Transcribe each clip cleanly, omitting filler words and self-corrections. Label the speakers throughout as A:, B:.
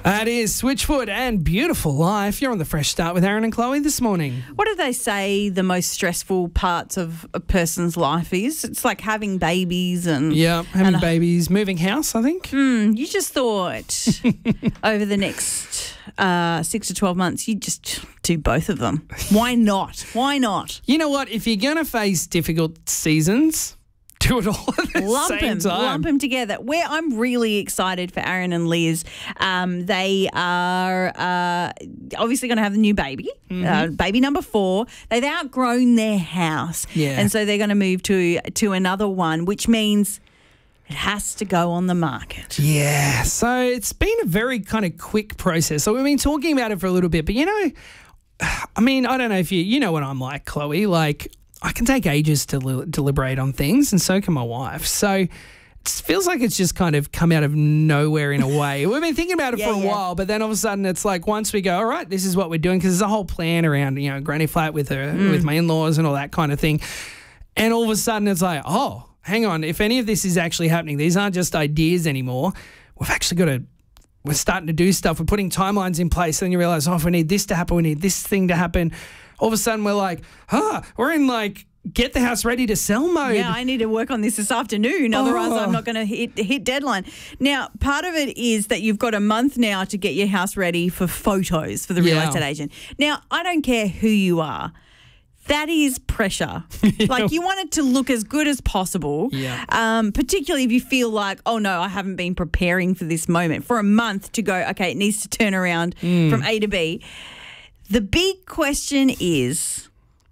A: That is Switchfoot and Beautiful Life. You're on the Fresh Start with Aaron and Chloe this morning.
B: What do they say the most stressful parts of a person's life is? It's like having babies and...
A: Yeah, having babies, moving house, I think.
B: You just thought over the next 6 to 12 months, you'd just do both of them. Why not? Why not?
A: You know what? If you're going to face difficult seasons, do it all at the same time.
B: Lump them together. Where I'm really excited for Aaron and Liz, they are obviously going to have a new baby, baby number 4. They've outgrown their house, and so they're going to move to another one, which means it has to go on the market.
A: Yeah, so it's been a very kind of quick process. So we've been talking about it for a little bit, but I mean, I don't know if you know what I'm like, Chloe, like I can take ages to deliberate on things, and so can my wife. So it feels like it's just kind of come out of nowhere in a way. We've been thinking about it for a while, but then all of a sudden it's like once we go, all right, this is what we're doing, because there's a whole plan around, granny flat with my in-laws and all that kind of thing. And all of a sudden it's like, oh, hang on, if any of this is actually happening, these aren't just ideas anymore. We've actually got to... We're starting to do stuff. We're putting timelines in place. And then you realise, if we need this to happen, we need this thing to happen. All of a sudden, we're like, we're in get the house ready to sell mode.
B: Yeah, I need to work on this afternoon. Otherwise, I'm not going to hit deadline. Now, part of it is that you've got a month now to get your house ready for photos for the real estate agent. Now, I don't care who you are. That is pressure. Like you want it to look as good as possible, particularly if you feel like, oh, no, I haven't been preparing for this moment. For a month to go, okay, it needs to turn around from A to B. The big question is,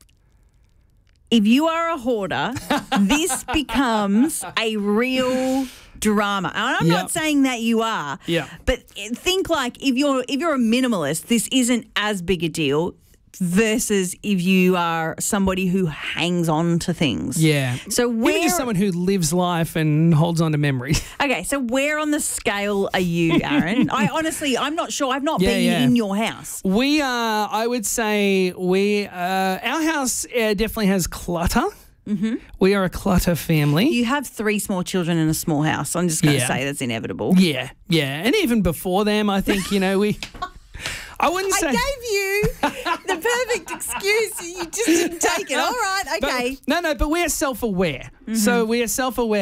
B: if you are a hoarder, this becomes a real drama. And I'm not saying that you are, but think like if you're a minimalist, this isn't as big a deal versus if you are somebody who hangs on to things. Yeah. So
A: even just someone who lives life and holds on to memories.
B: Okay, so where on the scale are you, Aaron? I'm not sure. I've not been in your house.
A: We are, I would say our house definitely has clutter. Mm-hmm. We are a clutter family.
B: You have 3 small children in a small house. I'm just going to say that's inevitable.
A: Yeah. And even before them, I think, we... I wouldn't say...
B: I gave you the perfect excuse. You just didn't take it. All right, okay.
A: But we are self-aware. Mm-hmm. So we are self-aware.